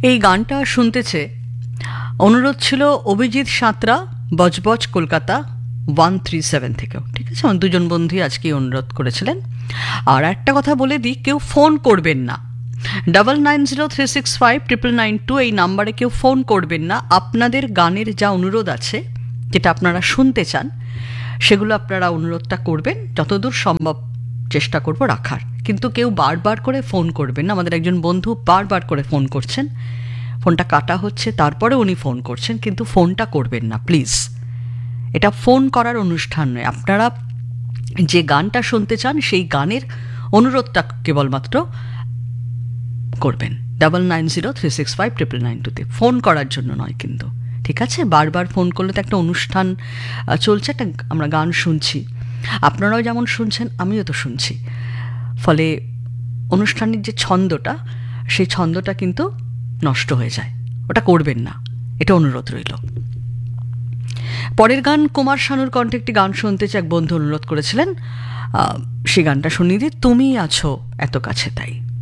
এই গানটা শুনতেছে অনুরোধ ছিল অভিজিৎ সাঁতরা, বজবজ, কলকাতা 137 থেকেও। ঠিক আছে, আমার দুজন বন্ধুই আজকে অনুরোধ করেছিলেন। আর একটা কথা বলে দিই, কেউ ফোন করবেন না। 9903659992 এই নাম্বারে কেউ ফোন করবেন না। আপনাদের গানের যা অনুরোধ আছে, যেটা আপনারা শুনতে চান, সেগুলো আপনারা অনুরোধটা করবেন, যতদূর সম্ভব চেষ্টা করব রাখার। কিন্তু কেউ বারবার করে ফোন করবেন না। আমাদের একজন বন্ধু বারবার করে ফোন করছেন, ফোনটা কাটা হচ্ছে, তারপরে উনি ফোন করছেন, কিন্তু ফোনটা করবেন না প্লিজ। এটা ফোন করার অনুষ্ঠান নয়। আপনারা যে গানটা শুনতে চান সেই গানের অনুরোধটা কেবলমাত্র করবেন 9903659992-তে, ফোন করার জন্য নয় কিন্তু। ঠিক আছে, বারবার ফোন করলে তো একটা অনুষ্ঠান চলছে, একটা আমরা গান শুনছি, আপনারাও যেমন শুনছেন আমিও তো শুনছি, ফলে অনুষ্ঠানের যে ছন্দটা, সেই ছন্দটা কিন্তু নষ্ট হয়ে যায়। ওটা করবেন না, এটা অনুরোধ রইল। পরের গান কুমার শানুর কণ্ঠে একটি গান শুনতে এক বন্ধু অনুরোধ করেছিলেন, সেই গানটা শুনিয়ে দিই, তুমি আছো এত কাছে তাই।